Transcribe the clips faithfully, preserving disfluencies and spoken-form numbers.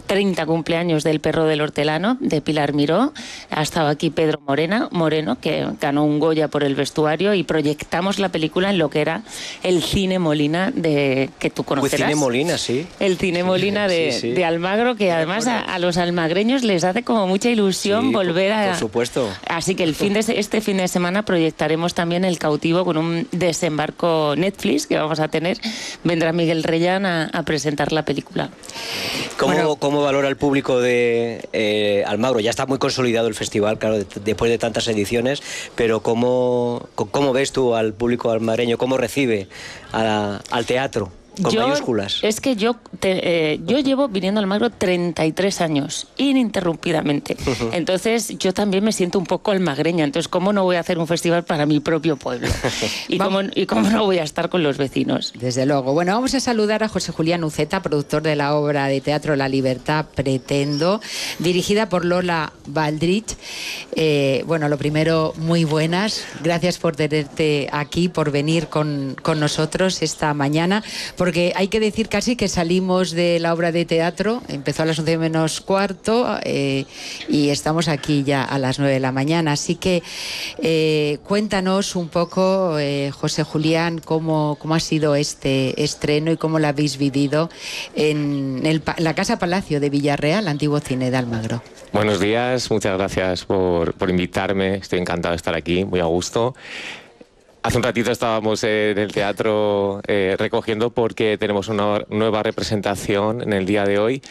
treinta cumpleaños del Perro del Hortelano, de Pilar Miró. Ha estado aquí Pedro Morena, Moreno, que ganó un Goya por el vestuario, y proyectamos la película en lo que era el Cine Molina, de que tú conocerás. El Cine Molina, sí. El Cine Molina de, sí, sí. de Almagro, que además a, a los almagreños les hace como mucha ilusión sí, volver a... Por supuesto. Así que el fin de este fin de semana proyectaremos también El Cautivo con un desembarco Netflix que vamos a tener. Vendrá Miguel Reyán a, a presentar la película. ¿Cómo, bueno, ¿Cómo valora el público de eh, Almagro? Ya está muy consolidado el festival, claro, de, después de tantas ediciones, pero ¿cómo, cómo ves tú al público almagreño? ¿Cómo recibe a la, al teatro? Con yo, mayúsculas. Es que yo, te, eh, yo llevo viniendo al Almagro treinta y tres años, ininterrumpidamente. Uh-huh. Entonces, yo también me siento un poco almagreña. Entonces, ¿cómo no voy a hacer un festival para mi propio pueblo? ¿Y, cómo, ¿Y cómo no voy a estar con los vecinos? Desde luego. Bueno, vamos a saludar a José Julián Uceta, productor de la obra de teatro La Libertad Pretendo, dirigida por Lola Baldrich. Eh, bueno, lo primero, muy buenas. Gracias por tenerte aquí, por venir con, con nosotros esta mañana. Porque hay que decir casi que salimos de la obra de teatro, empezó a las once menos cuarto eh, y estamos aquí ya a las nueve de la mañana. Así que eh, cuéntanos un poco, eh, José Julián, cómo, cómo ha sido este estreno y cómo lo habéis vivido en, el, en la Casa Palacio de Villarreal, antiguo cine de Almagro. Buenos días, muchas gracias por, por invitarme, estoy encantado de estar aquí, muy a gusto. Hace un ratito estábamos en el teatro eh, recogiendo porque tenemos una nueva representación en el día de hoy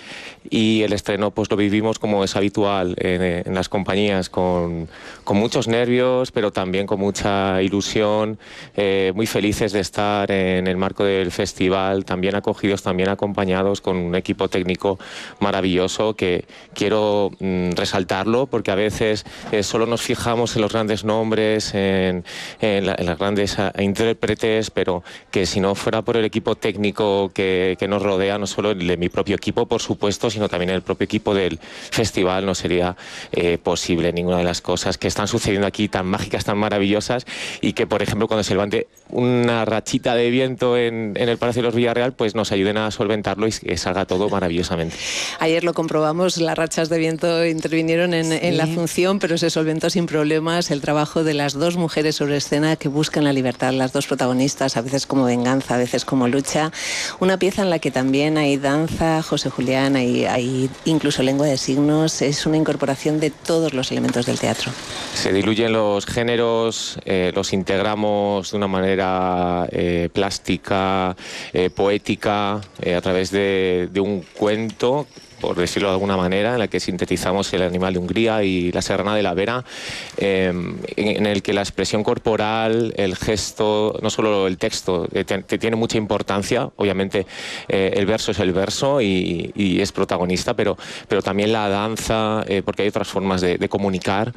y el estreno pues lo vivimos como es habitual en, en las compañías, con, con muchos nervios pero también con mucha ilusión, eh, muy felices de estar en el marco del festival, también acogidos, también acompañados con un equipo técnico maravilloso que quiero mm, resaltarlo porque a veces eh, solo nos fijamos en los grandes nombres, en, en, la, en las grandes intérpretes, pero que si no fuera por el equipo técnico que, que nos rodea, no solo el de mi propio equipo, por supuesto, sino también el propio equipo del festival, no sería eh, posible ninguna de las cosas que están sucediendo aquí, tan mágicas, tan maravillosas, y que, por ejemplo, cuando se levante una rachita de viento en, en el Palacio de los Villarreal, pues nos ayuden a solventarlo y que salga todo maravillosamente. Ayer lo comprobamos, las rachas de viento intervinieron en, sí. en la función, pero se solventó sin problemas el trabajo de las dos mujeres sobre escena que buscan la libertad, las dos protagonistas, a veces como venganza, a veces como lucha. Una pieza en la que también hay danza, José Julián, hay, hay incluso lengua de signos, es una incorporación de todos los elementos del teatro. Se diluyen los géneros, eh, los integramos de una manera eh, plástica, eh, poética, eh, a través de, de un cuento, por decirlo de alguna manera, en la que sintetizamos el animal de Hungría y la serrana de la Vera, eh, en, en el que la expresión corporal, el gesto, no solo el texto, eh, te, te tiene mucha importancia. Obviamente eh, el verso es el verso y, y es protagonista, pero, pero también la danza, eh, porque hay otras formas de, de comunicar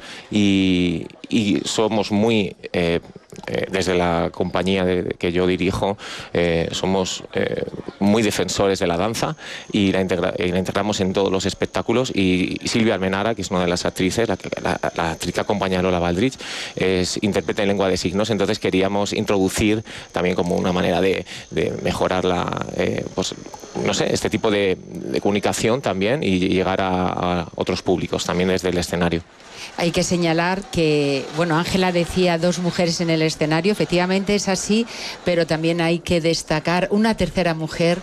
y, y somos muy... Eh, Eh, desde la compañía de, de que yo dirijo, eh, somos eh, muy defensores de la danza y la, integra y la integramos en todos los espectáculos. Y, y Silvia Almenara, que es una de las actrices, la, la, la actriz que acompaña a Lola Baldrich, es intérprete en lengua de signos. Entonces queríamos introducir también como una manera de, de mejorar la, eh, pues, no sé, este tipo de, de comunicación también y llegar a, a otros públicos también desde el escenario. Hay que señalar que, bueno, Ángela decía dos mujeres en el escenario, efectivamente es así, pero también hay que destacar una tercera mujer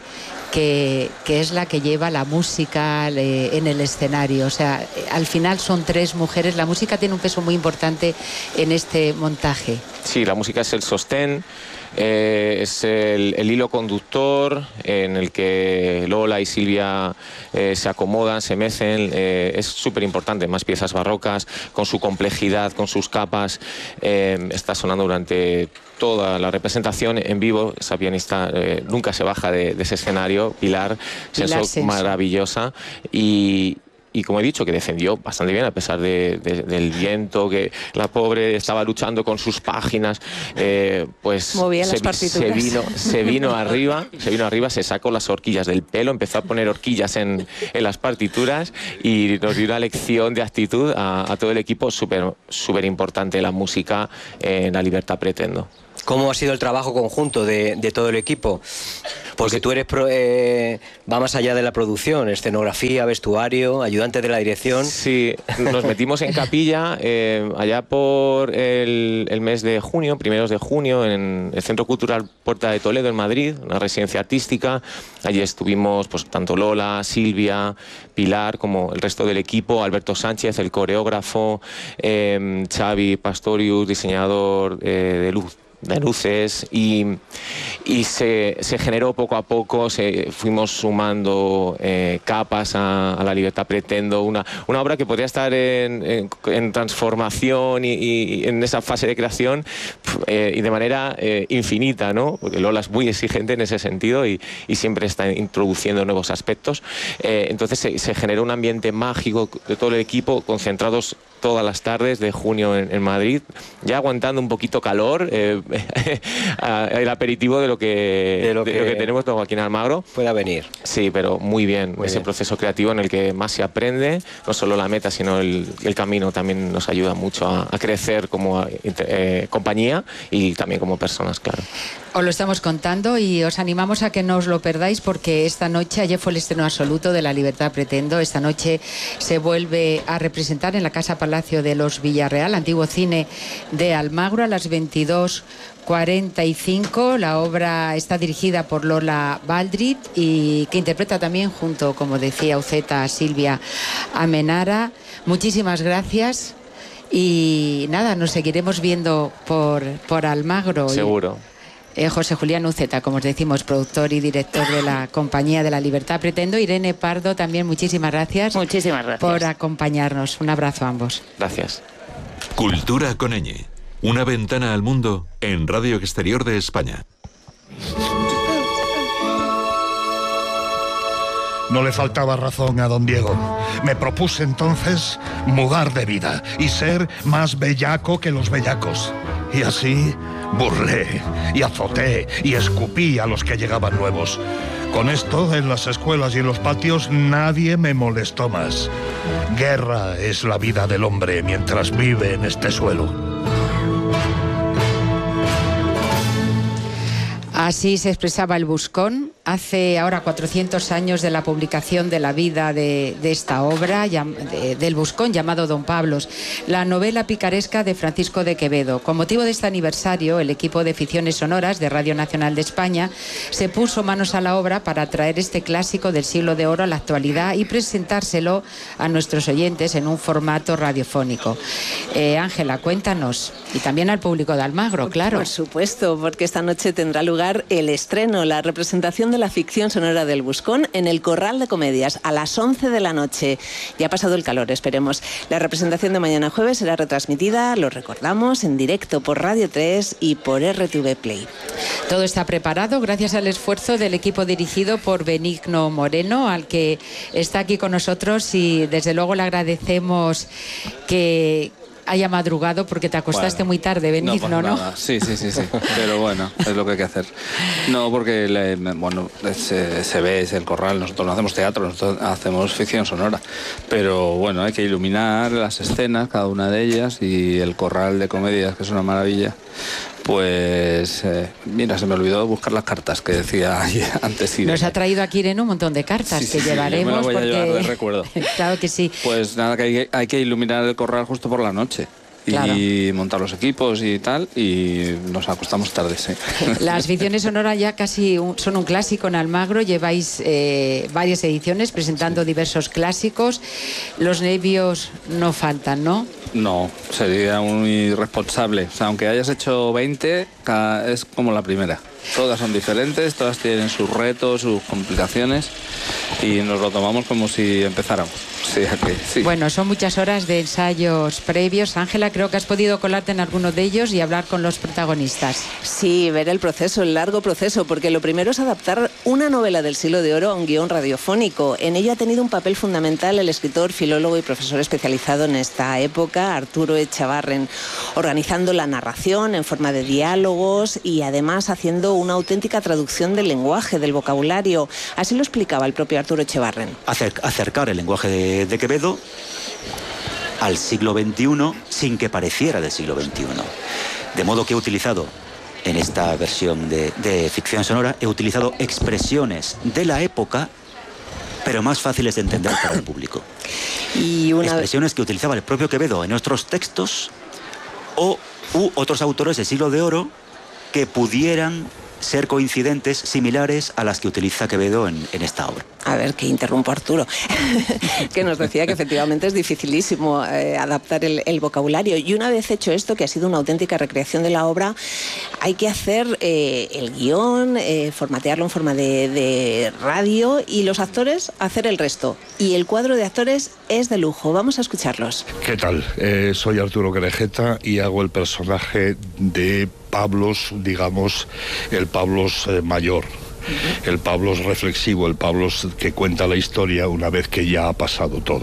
que, que es la que lleva la música eh, en el escenario. O sea, al final son tres mujeres, la música tiene un peso muy importante en este montaje. Sí, la música es el sostén. Eh, es el, el hilo conductor en el que Lola y Silvia eh, se acomodan, se mecen. Eh, es súper importante, más piezas barrocas, con su complejidad, con sus capas. Eh, está sonando durante toda la representación en vivo. Esa pianista eh, nunca se baja de, de ese escenario. Pilar, Pilar Senso, maravillosa. Y... Y como he dicho, que defendió bastante bien a pesar de, de, del viento, que la pobre estaba luchando con sus páginas, eh, pues movía se, las partituras. se vino, se vino arriba, se vino arriba, se sacó las horquillas del pelo, empezó a poner horquillas en, en las partituras y nos dio una lección de actitud a, a todo el equipo. Súper súper importante la música en La Libertad Pretendo. ¿Cómo ha sido el trabajo conjunto de, de todo el equipo? Porque tú eres, pro, eh, va más allá de la producción, escenografía, vestuario, ayudante de la dirección. Sí, nos metimos en capilla eh, allá por el, el mes de junio, primeros de junio, en el Centro Cultural Puerta de Toledo, en Madrid, una residencia artística. Allí estuvimos pues tanto Lola, Silvia, Pilar, como el resto del equipo, Alberto Sánchez, el coreógrafo, eh, Xavi Pastorius, diseñador eh, de luz. de luces y, y se, se generó poco a poco, se, fuimos sumando eh, capas a, a La Libertad Pretendo, una, una obra que podría estar en, en, en transformación y, y en esa fase de creación eh, y de manera eh, infinita, ¿no? Porque Lola es muy exigente en ese sentido y, y siempre está introduciendo nuevos aspectos. Eh, entonces se, se generó un ambiente mágico de todo el equipo, concentrados todas las tardes de junio en, en Madrid, ya aguantando un poquito calor, eh, el aperitivo de lo que, de lo que, de lo que tenemos con Joaquín Almagro. Pueda venir. Sí, pero muy bien. Muy Ese bien. proceso creativo en el que más se aprende, no solo la meta, sino el, el camino también nos ayuda mucho a, a crecer como eh, compañía y también como personas, claro. Os lo estamos contando y os animamos a que no os lo perdáis porque esta noche, ayer fue el estreno absoluto de La Libertad Pretendo, esta noche se vuelve a representar en la Casa Palacio de los Villarreal, antiguo cine de Almagro, a las veintidós cuarenta y cinco. La obra está dirigida por Lola Baldrich y que interpreta también junto, como decía Uceta, a Silvia Amenara. Muchísimas gracias y nada, nos seguiremos viendo por, por Almagro. Seguro. Eh, José Julián Uceta, como os decimos, productor y director de la Compañía de la Libertad Pretendo. Irene Pardo, también muchísimas gracias. Muchísimas gracias por acompañarnos. Un abrazo a ambos. Gracias. Cultura con ñ. Una ventana al mundo en Radio Exterior de España. No le faltaba razón a don Diego. Me propuse entonces mudar de vida y ser más bellaco que los bellacos. Y así burlé y azoté y escupí a los que llegaban nuevos. Con esto, en las escuelas y en los patios, nadie me molestó más. Guerra es la vida del hombre mientras vive en este suelo. Así se expresaba el Buscón hace ahora cuatrocientos años de la publicación de la vida de, de esta obra de, del Buscón llamado Don Pablos, la novela picaresca de Francisco de Quevedo. Con motivo de este aniversario, el equipo de ficciones sonoras de Radio Nacional de España se puso manos a la obra para traer este clásico del siglo de oro a la actualidad y presentárselo a nuestros oyentes en un formato radiofónico. Eh, Ángela, cuéntanos, y también al público de Almagro, claro. Por supuesto, porque esta noche tendrá lugar el estreno, la representación de la ficción sonora del Buscón en el Corral de Comedias a las once de la noche. Ya ha pasado el calor, esperemos. La representación de mañana jueves será retransmitida, lo recordamos, en directo por Radio tres y por R T V Play. Todo está preparado gracias al esfuerzo del equipo dirigido por Benigno Moreno, al que está aquí con nosotros y desde luego le agradecemos que haya madrugado porque te acostaste bueno, muy tarde, Benigno, ¿no? ¿no? Nada. Sí, sí, sí, sí. Pero bueno, es lo que hay que hacer. No, porque le, bueno, se, se ve, es el corral, nosotros no hacemos teatro, nosotros hacemos ficción sonora. Pero bueno, hay que iluminar las escenas, cada una de ellas, y el corral de comedias, que es una maravilla. Pues eh, mira, se me olvidó buscar las cartas que decía antes. Irene. Nos ha traído aquí Irene un montón de cartas sí, que sí, llevaremos. Sí, me lo voy porque... a llevar de recuerdo. Claro que sí. Pues nada, que hay, hay que iluminar el corral justo por la noche. Claro. Y montar los equipos y tal, y nos acostamos tarde, sí. Las ficciones sonoras ya casi un, son un clásico en Almagro, lleváis eh, varias ediciones presentando sí. diversos clásicos. Los nervios no faltan, ¿no? No, sería muy irresponsable. O sea, aunque hayas hecho veinte, es como la primera. Todas son diferentes, todas tienen sus retos, sus complicaciones, y nos lo tomamos como si empezáramos. Sí, okay, sí. Bueno, son muchas horas de ensayos previos. Ángela, creo que has podido colarte en alguno de ellos y hablar con los protagonistas. Sí, ver el proceso, el largo proceso, porque lo primero es adaptar una novela del siglo de oro a un guión radiofónico. En ello ha tenido un papel fundamental el escritor, filólogo y profesor especializado en esta época, Arturo Echevarren, organizando la narración en forma de diálogos y además haciendo una auténtica traducción del lenguaje, del vocabulario. Así lo explicaba el propio Arturo Echevarren. Acer- acercar el lenguaje de, de Quevedo al siglo veintiuno sin que pareciera del siglo veintiuno. De modo que he utilizado en esta versión de, de ficción sonora. He utilizado expresiones de la época, pero más fáciles de entender para el público. Y una... Expresiones que utilizaba el propio Quevedo en nuestros textos o u otros autores del siglo de oro que pudieran ser coincidentes, similares a las que utiliza Quevedo en, en esta obra. A ver, que interrumpo a Arturo, que nos decía que efectivamente es dificilísimo eh, adaptar el, el vocabulario. Y una vez hecho esto, que ha sido una auténtica recreación de la obra, hay que hacer eh, el guión, eh, formatearlo en forma de, de radio y los actores hacer el resto. Y el cuadro de actores es de lujo. Vamos a escucharlos. ¿Qué tal? Eh, soy Arturo Querejeta y hago el personaje de Pablos, digamos, el Pablos eh, mayor. El Pablos reflexivo, el Pablos que cuenta la historia una vez que ya ha pasado todo.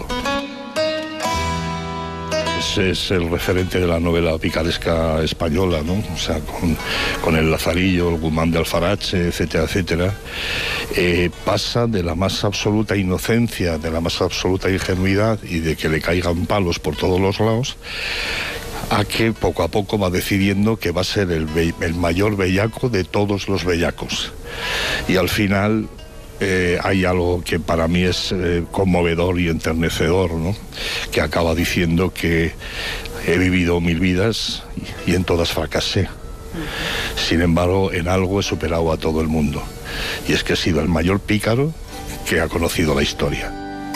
Ese es el referente de la novela picaresca española, ¿no? O sea, con, con el Lazarillo, el Guzmán de Alfarache, etcétera, etcétera. Eh, pasa de la más absoluta inocencia, de la más absoluta ingenuidad y de que le caigan palos por todos los lados, a que poco a poco va decidiendo que va a ser el, be el mayor bellaco de todos los bellacos. Y al final eh, hay algo que para mí es eh, conmovedor y enternecedor, ¿no? Que acaba diciendo que he vivido mil vidas y en todas fracasé. Sin embargo, en algo he superado a todo el mundo. Y es que he sido el mayor pícaro que ha conocido la historia.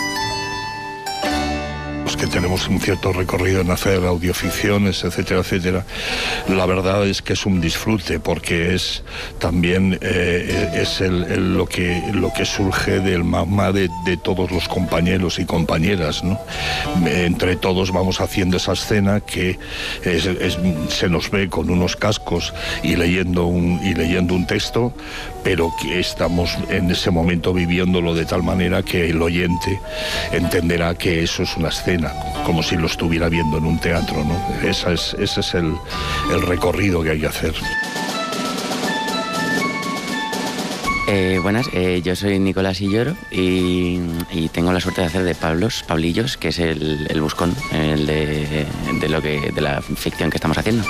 Que tenemos un cierto recorrido en hacer audioficciones, etcétera, etcétera. La verdad es que es un disfrute porque es también eh, es el, el, lo que lo que surge del magma de, de todos los compañeros y compañeras, ¿no? Entre todos vamos haciendo esa escena que es, es, se nos ve con unos cascos y leyendo un y leyendo un texto, pero que estamos en ese momento viviéndolo de tal manera que el oyente entenderá que eso es una escena, como si lo estuviera viendo en un teatro, ¿no? Esa es, ese es el, el recorrido que hay que hacer. Eh, buenas, eh, yo soy Nicolás Illoro y, y tengo la suerte de hacer de Pablos, Pablillos, que es el, el buscón, el de, de, lo que, de la ficción que estamos haciendo.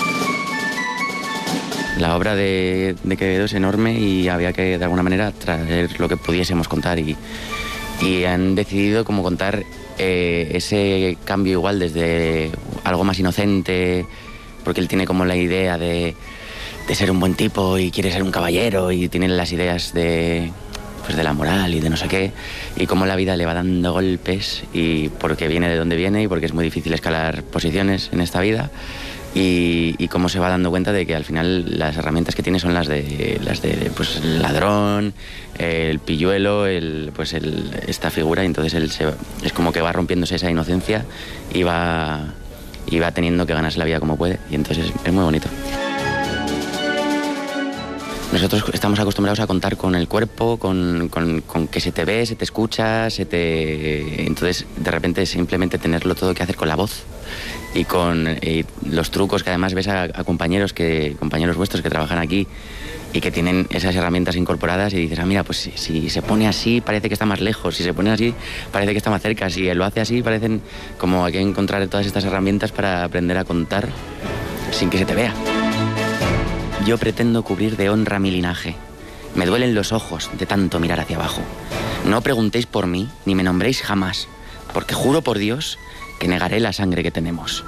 La obra de, de Quevedo es enorme y había que, de alguna manera, traer lo que pudiésemos contar y, y han decidido como contar eh, ese cambio igual desde algo más inocente, porque él tiene como la idea de, de ser un buen tipo y quiere ser un caballero y tiene las ideas de, pues de la moral y de no sé qué, y cómo la vida le va dando golpes y porque viene de donde viene y porque es muy difícil escalar posiciones en esta vida. Y, y cómo se va dando cuenta de que al final las herramientas que tiene son las de las de pues el ladrón, el pilluelo, el, pues el, esta figura, y entonces él se, es como que va rompiéndose esa inocencia y va, y va teniendo que ganarse la vida como puede, y entonces es, es muy bonito. Nosotros estamos acostumbrados a contar con el cuerpo, con, con, con que se te ve, se te escucha, se te... Entonces, de repente, simplemente tenerlo todo que hacer con la voz y con y los trucos que además ves a, a compañeros que compañeros vuestros que trabajan aquí y que tienen esas herramientas incorporadas y dices, ah, mira, pues si, si se pone así parece que está más lejos, si se pone así parece que está más cerca, si lo hace así parecen como hay que encontrar todas estas herramientas para aprender a contar sin que se te vea. Yo pretendo cubrir de honra mi linaje. Me duelen los ojos de tanto mirar hacia abajo. No preguntéis por mí, ni me nombréis jamás, porque juro por Dios que negaré la sangre que tenemos.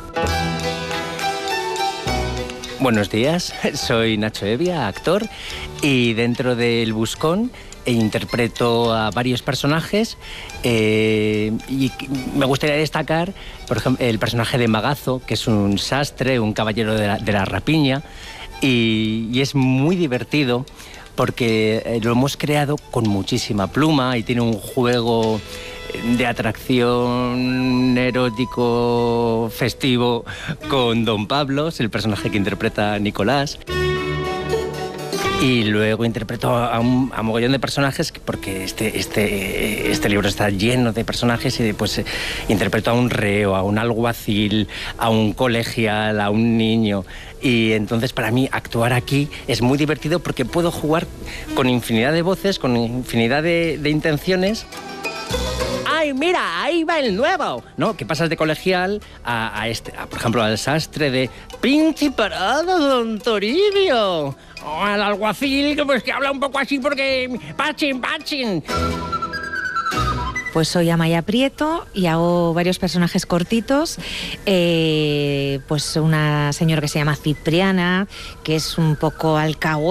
Buenos días, soy Nacho Evia, actor, y dentro del Buscón interpreto a varios personajes eh, y me gustaría destacar, por ejemplo, el personaje de Magazo, que es un sastre, un caballero de la, de la rapiña, y, y es muy divertido porque lo hemos creado con muchísima pluma y tiene un juego de atracción erótico festivo con Don Pablos, el personaje que interpreta Nicolás. Y luego interpreto a un a mogollón de personajes porque este, este, este libro está lleno de personajes y pues interpreto a un reo, a un alguacil, a un colegial, a un niño. Y entonces para mí actuar aquí es muy divertido porque puedo jugar con infinidad de voces, con infinidad de, de intenciones. ¡ay, mira, ahí va el nuevo! ¿No? Que pasas de colegial a, a este, a, por ejemplo, al sastre de Principarado Don Toribio. O al alguacil, que pues que habla un poco así porque... ¡Pachín, pachín! Pues soy Amaya Prieto y hago varios personajes cortitos. Eh, pues una señora que se llama Cipriana, que es un poco alcahueta.